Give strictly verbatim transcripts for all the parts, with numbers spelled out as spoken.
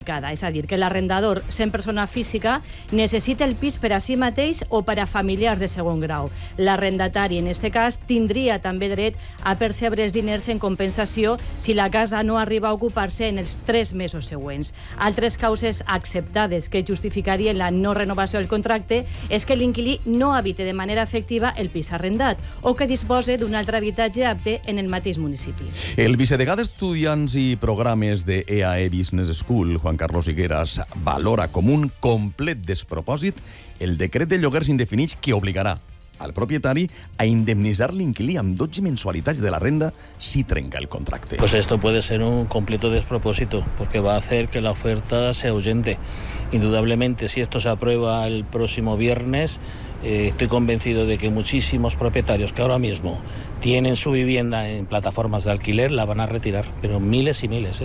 És a dir, que l'arrendador, sent persona física, necessita el pis per a si mateix o per a familiars de segon grau. L'arrendatari, en aquest cas, tindria també dret a percebre els diners en compensació si la casa no arriba a ocupar-se en els tres mesos següents. Altres causes acceptades que justificarien la no renovació del contracte és que l'inquilí no habite de manera efectiva el pis arrendat o que dispose d'un altre habitatge apte en el mateix municipi. El vicedegà d'Estudiants i Programes de E A E Business School, Juan Carlos Higueras, valora com un complet despropòsit el decret de lloguers indefinits que obligarà al propietari a indemnitzar l'inquilí amb dotze mensualitats de la renda si trenca el contracte. Pues esto puede ser un completo despropósito, porque va a hacer que la oferta se ahuyente. Indudablemente, si esto se aprueba el próximo viernes, eh, estoy convencido de que muchísimos propietarios que ahora mismo tienen su vivienda en plataformas de alquiler la van a retirar, pero miles y miles, ¿eh?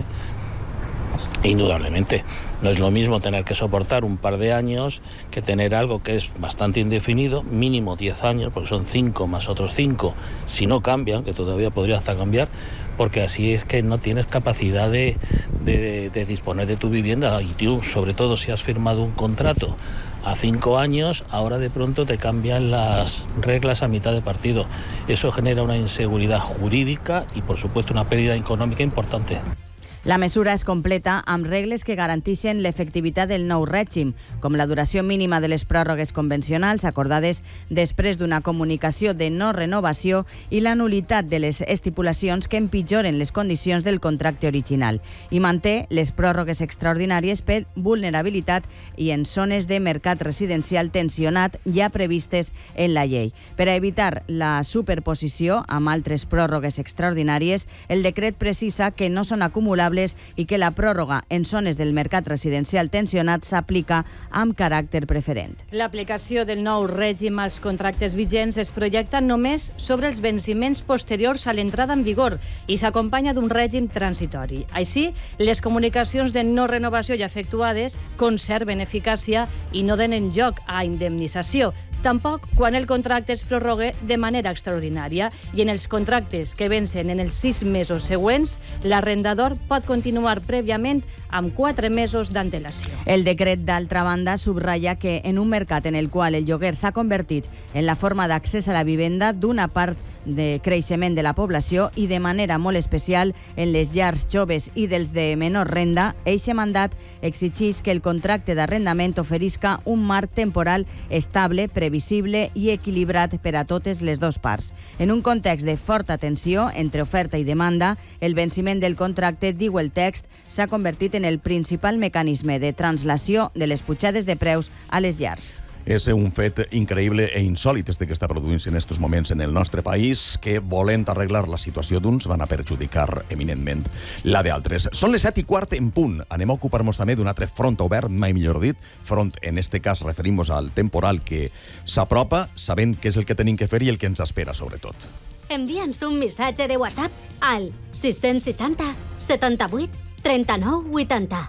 Indudablemente, no es lo mismo tener que soportar un par de años que tener algo que es bastante indefinido, mínimo diez años, porque son cinco más otros cinco, si no cambian, que todavía podría hasta cambiar, porque así es que no tienes capacidad de, de, de disponer de tu vivienda, y tú, sobre todo si has firmado un contrato a cinco años, ahora de pronto te cambian las reglas a mitad de partido. Eso genera una inseguridad jurídica y, por supuesto, una pérdida econòmica importante. La mesura es completa amb regles que garanteixen l'efectivitat del nou règim, com la duració mínima de les pròrrogues convencionals acordades després d'una comunicació de no renovació i la nulitat de les estipulacions que empitjoren les condicions del contracte original, i manté les pròrrogues extraordinàries per vulnerabilitat i en zones de mercat residencial tensionat ja previstes en la llei. Per a evitar la superposició amb altres pròrrogues extraordinàries, el decret precisa que no són acumulables i que la pròrroga en zones del mercat residencial tensionat s'aplica amb caràcter preferent. L'aplicació del nou règim als contractes vigents es projecta només sobre els venciments posteriors a l'entrada en vigor i s'acompanya d'un règim transitori. Així, les comunicacions de no renovació ja efectuades conserven eficàcia i no donen lloc a indemnització, tampoc quan el contracte es prorrogue de manera extraordinària, i en els contractes que vencen en els sis mesos següents, l'arrendador pot continuar prèviament amb quatre mesos d'antelació. El decret, d'altra banda, subratlla que en un mercat en el qual el lloguer s'ha convertit en la forma d'accés a la vivenda d'una part de creixement de la població i de manera molt especial en les llars joves i dels de menor renda, eixe mandat exigeix que el contracte d'arrendament oferisca un marc temporal estable, previsible i equilibrat per a totes les dues parts. En un context de forta tensió entre oferta i demanda, el venciment del contracte, diu el text, s'ha convertit en el principal mecanisme de translació de les pujades de preus a les llars. És un fet increïble e insòlit este que està produint-se en aquests moments en el nostre país, que, volent arreglar la situació d'uns, van a perjudicar eminentment la d'altres. Són les set i quart en punt. Anem a ocupar-nos també d'un altre front obert, mai millor dit. Front, en este cas, referim-nos al temporal que s'apropa, sabent què és el que tenim que fer i el que ens espera, sobretot. Envia'ns un missatge de WhatsApp al sis seixanta, setanta-vuit, trenta-nou, vuitanta.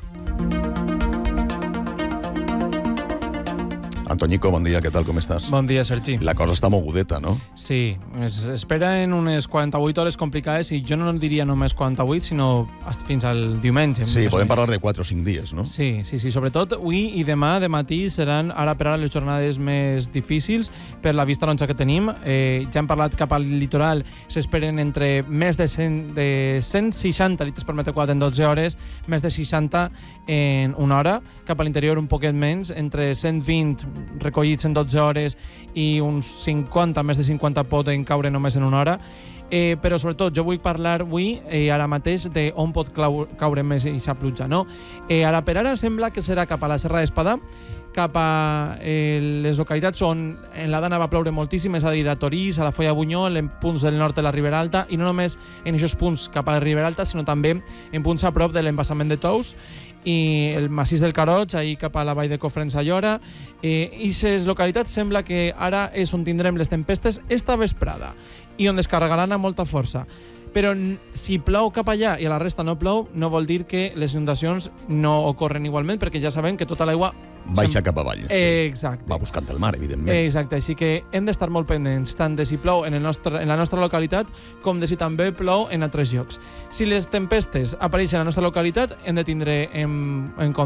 Antoñico, bon dia, què tal, com estàs? Bon dia, Sergi. La cosa està mogudeta, no? Sí, es espera en unes quaranta-vuit hores complicades i jo no diria només quaranta-vuit, sinó fins al diumenge. Sí, podem parlar de quatre o cinc dies, no? Sí, sí, sí. Sobretot avui i demà de matí seran ara per ara les jornades més difícils per la vista taronja que tenim. Eh, ja hem parlat cap al litoral, s'esperen entre més de, cent, de cent seixanta litres per metre quadrat en dotze hores, més de seixanta en una hora, cap a l'interior un poquet menys, entre cent vint recollits en dotze hores i uns cinquanta, més de cinquanta poden caure només en una hora. Eh, però sobretot jo vull parlar avui, eh, ara mateix, de on pot clau, caure més aquesta pluja, no? Eh, ara per ara sembla que serà cap a la Serra d'Espadà, cap a eh, les localitats on en la Dana va ploure moltíssim, és a dir, a Torís, a la Foia Bunyol, en punts del nord de la Ribera Alta, i no només en aquests punts cap a la Ribera Alta, sinó també en punts a prop de l'embassament de Tous i el massís del Caroig, ahir cap a la vall de Cofrents a Llora. Eh, I aquestes localitats sembla que ara és on tindrem les tempestes esta vesprada i on descarregaran a molta força. Però si plou cap allà i a la resta no plou, no vol dir que les inundacions no ocorren igualment, perquè ja sabem que tota l'aigua baixa cap avall. Exacte. Va buscant el mar, evidentment. Exacte, així que hem d'estar molt pendents tant de si plou en, el nostre, en la nostra localitat com de si també plou en altres llocs. Si les tempestes apareixen a la nostra localitat, hem de tindre en, en compte